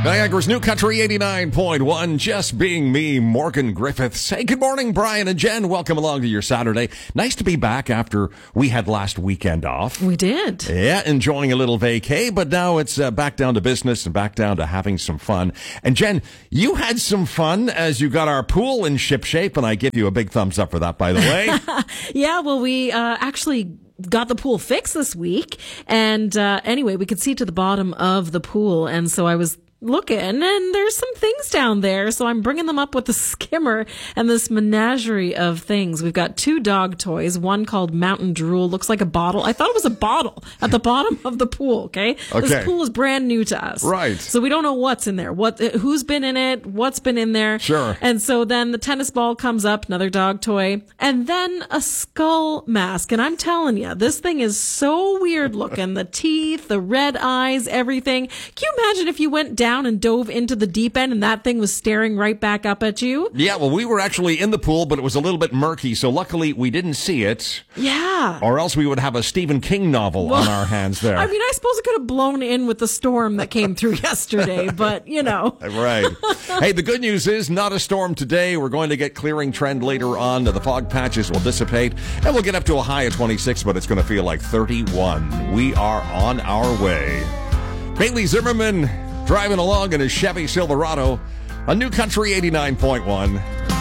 Niagara's New Country 89.1, just being me, Morgan Griffiths. Hey, good morning, Brian and Jen. Welcome along to your Saturday. Nice to be back after we had last weekend off. We did. Yeah, enjoying a little vacay, but now it's back down to business and back down to having some fun. And Jen, you had some fun as you got our pool in shipshape, and I give you a big thumbs up for that, by the way. Yeah, well, we actually got the pool fixed this week. And anyway, we could see to the bottom of the pool. And so I was looking, and there's some things down there, so I'm bringing them up with the skimmer and this menagerie of things. We've got 2 dog toys, one called Mountain Drool, looks like a bottle. I thought it was a bottle at the bottom of the pool, okay? This pool is brand new to us. Right. So we don't know what's in there, who's been in it, what's been in there. Sure. And so then the tennis ball comes up, another dog toy, and then a skull mask. And I'm telling you, this thing is so weird looking. The teeth, the red eyes, everything. Can you imagine if you went down and dove into the deep end and that thing was staring right back up at you? Yeah, well, we were actually in the pool, but it was a little bit murky, so luckily we didn't see it. Yeah. Or else we would have a Stephen King novel on our hands there. I mean, I suppose it could have blown in with the storm that came through yesterday, but, you know. Right. Hey, the good news is not a storm today. We're going to get clearing trend later on. The fog patches will dissipate, and we'll get up to a high of 26, but it's going to feel like 31. We are on our way. Bailey Zimmerman driving along in his Chevy Silverado, a New Country 89.1.